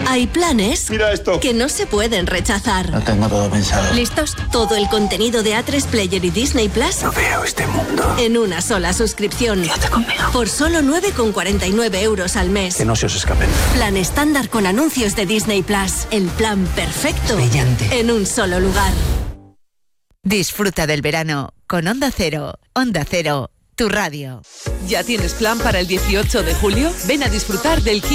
Hay planes Mira esto. que no se pueden rechazar. Lo tengo todo pensado. ¿Listos? Todo el contenido de A3 Player y Disney Plus No veo este mundo. en una sola suscripción. Quédate conmigo. Por solo 9,49 euros al mes. Que no se os escapen. Plan estándar con anuncios de Disney Plus. El plan perfecto. Brillante. En un solo lugar. Disfruta del verano con Onda Cero. Onda Cero, tu radio. ¿Ya tienes plan para el 18 de julio? Ven a disfrutar del